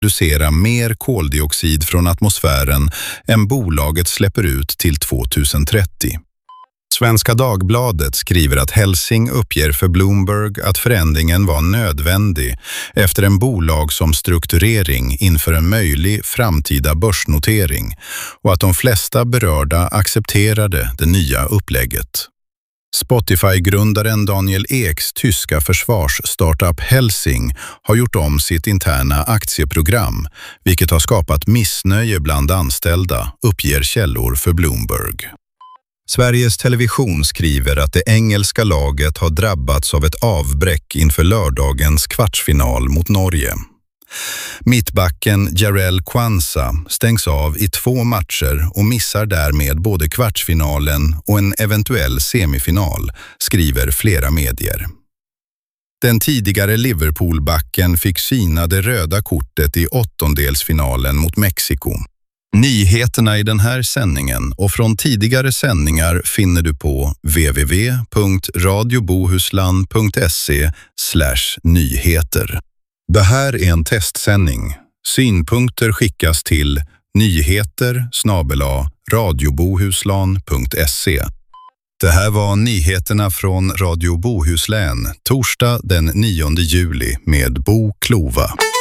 producera mer koldioxid från atmosfären än bolaget släpper ut till 2030. Svenska Dagbladet skriver att Helsing uppger för Bloomberg att förändringen var nödvändig efter en bolagsomstrukturering inför en möjlig framtida börsnotering och att de flesta berörda accepterade det nya upplägget. Spotify-grundaren Daniel Eks tyska försvarsstartup Helsing har gjort om sitt interna aktieprogram, vilket har skapat missnöje bland anställda, uppger källor för Bloomberg. Sveriges Television skriver att det engelska laget har drabbats av ett avbräck inför lördagens kvartsfinal mot Norge. Mittbacken Jarell Quansah stängs av i 2 matcher och missar därmed både kvartsfinalen och en eventuell semifinal, skriver flera medier. Den tidigare Liverpoolbacken fick syna det röda kortet i åttondelsfinalen mot Mexiko. Nyheterna i den här sändningen och från tidigare sändningar finner du på www.radiobohuslan.se/nyheter. Det här är en testsändning. Synpunkter skickas till nyheter@radiobohuslan.se. Det här var nyheterna från Radio Bohuslän, torsdag den 9 juli med Bo Klova.